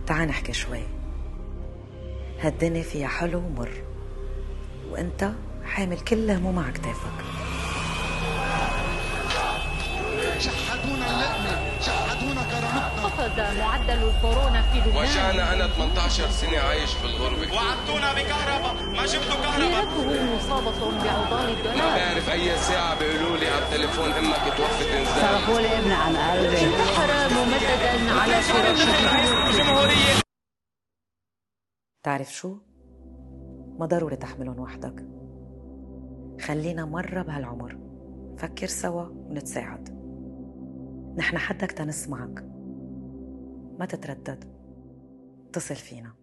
تعال نحكي شوي. هالدنيا فيها حلو ومر، وانت حامل كل هموم على كتافك. شحدونا اللقمة، شحدونا كرامتنا. خفض معدل الكورونا في لبنان. وجعنا أنا 18 سنة عايش في الغربة. وعدتونا بكهرباء، ما جبتوا كهرباء. ميراته مصابة بعضال الدولار. ما بعرف أي ساعة بيقولوا لي على التليفون أمك توفت إنزال. صرفوا لي ابني عن قلبي. انتحر ممددا على فراشه الجمهورية. تعرف شو؟ ما ضروري تحملهم وحدك. خلينا مرة بهالعمر فكر سوا ونتساعد. نحن حدك تنسمعك، ما تتردد، اتصل فينا.